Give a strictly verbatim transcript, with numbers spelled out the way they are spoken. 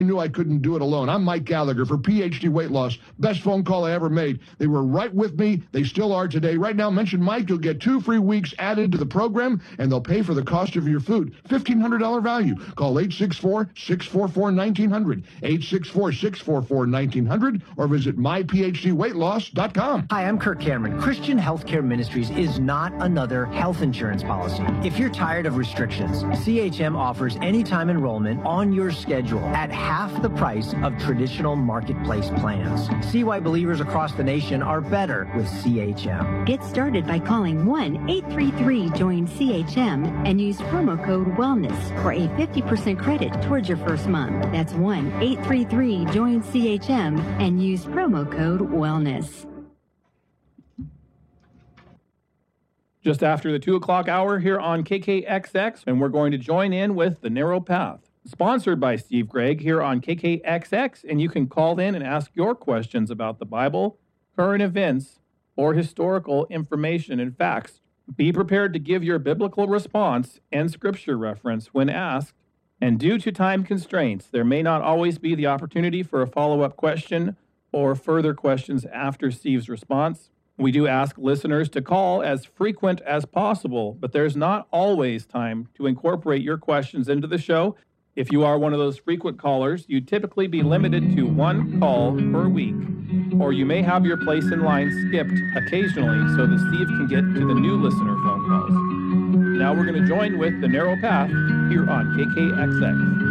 knew I couldn't do it alone. I'm Mike Gallagher for P H D Weight Loss. Best phone call I ever made. They were right with me. They still are today. Right now, mention Mike. You'll get two free weeks added to the program, and they'll pay for the cost of your food. fifteen hundred dollars value. Call eight six four, six four four, one nine zero zero, eight six four, six four four, one nine zero zero, or visit my p h d weight loss dot com. Hi, I'm Kirk Cameron. Christian Healthcare Ministries is not another health insurance policy. If you're tired of restrictions, C H M offers anytime enrollment on your schedule at half the price of traditional marketplace plans. See why believers across the nation are better with C H M. Get started by calling one eight three three join C H M and use promo code WELLNESS for a fifty percent credit towards your first month. That's one eight three three join C H M and use promo code WELLNESS. Just after the two o'clock hour here on K K X X, and we're going to join in with The Narrow Path. Sponsored by Steve Gregg here on K K X X, and you can call in and ask your questions about the Bible, current events, or historical information and facts. Be prepared to give your biblical response and scripture reference when asked, and due to time constraints, there may not always be the opportunity for a follow-up question or further questions after Steve's response. We do ask listeners to call as frequent as possible, but there's not always time to incorporate your questions into the show. If you are one of those frequent callers, you'd typically be limited to one call per week, or you may have your place in line skipped occasionally so that Steve can get to the new listener phone calls. Now we're going to join with The Narrow Path here on K K X X.